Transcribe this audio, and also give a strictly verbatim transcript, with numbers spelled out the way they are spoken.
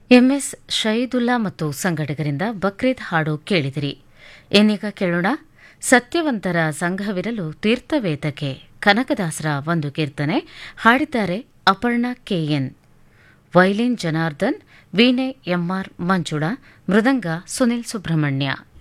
MS ಶಹೀದುಲ್ಲಾ ಮತ್ತು ಸಂಘಟಕರಿಂದ ಬಕ್ರೀದ್ ಹಾಡು ಕೇಳಿದಿರಿ. ಏನೀಗ ಕೇಳೋಣ, ಸತ್ಯವಂತರ ಸಂಘವಿರಲು ತೀರ್ಥವೇತಕ್ಕೆ ಕನಕದಾಸರ ಒಂದು ಕೀರ್ತನೆ. ಹಾಡಿದ್ದಾರೆ ಅಪರ್ಣಾ ಕೆಎನ್. ವೈಲಿನ್ ಜನಾರ್ದನ್, ವೀಣೆ ಎಂಆರ್ ಮಂಜುಳಾ, ಮೃದಂಗ ಸುನಿಲ್ ಸುಬ್ರಹ್ಮಣ್ಯ.